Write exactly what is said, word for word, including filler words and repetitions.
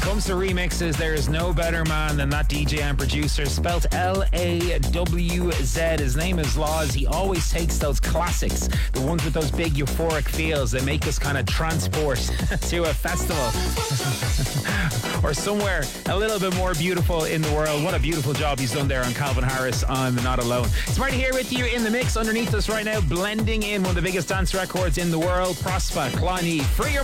comes to remixes, there is no better man than that D J and producer, spelt L A W Z. His name is Laws. He always takes those classics, the ones with those big euphoric feels that make us kind of transport to a festival or somewhere a little bit more beautiful in the world. What a beautiful job he's done there on Calvin Harris on Not Alone. Smarty here with you in the mix underneath us right now, blending in one of the biggest dance records in the world, Prosper, Cloney, Free Your